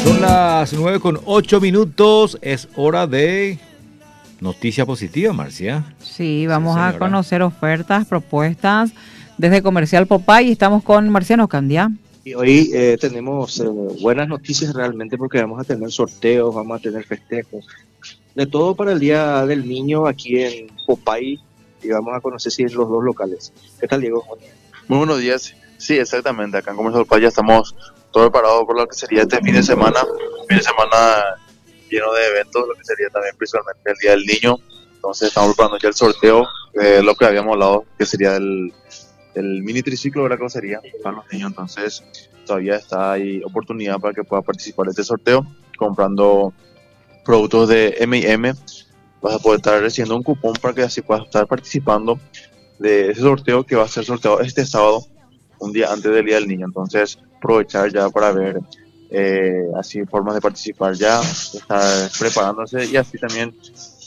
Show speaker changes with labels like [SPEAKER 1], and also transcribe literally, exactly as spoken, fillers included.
[SPEAKER 1] Son las nueve con ocho minutos, es hora de noticia positiva, Marcia.
[SPEAKER 2] Sí, vamos
[SPEAKER 1] Sí,
[SPEAKER 2] a
[SPEAKER 1] señora.
[SPEAKER 2] conocer ofertas, propuestas desde Comercial Popay y estamos con Marciano Candia.
[SPEAKER 3] Y hoy eh, tenemos eh, buenas noticias realmente porque vamos a tener sorteos, vamos a tener festejos, de todo para el Día del Niño aquí en Popay y vamos a conocer si en los dos locales. ¿Qué tal, Diego?
[SPEAKER 4] Muy buenos días. Sí, exactamente. Acá en Comercial Playa estamos todo preparados por lo que sería este fin de semana. Fin de semana lleno de eventos, lo que sería también principalmente el Día del Niño. Entonces estamos preparando ya el sorteo, eh, lo que habíamos hablado, que sería el, el mini triciclo, ¿verdad? ¿Cómo sería para los niños? Entonces todavía está ahí oportunidad para que pueda participar de este sorteo comprando productos de eme y eme. Vas a poder estar recibiendo un cupón para que así puedas estar participando de ese sorteo que va a ser sorteado este sábado, un día antes del Día del Niño. Entonces aprovechar ya para ver eh, así formas de participar ya, estar preparándose y así también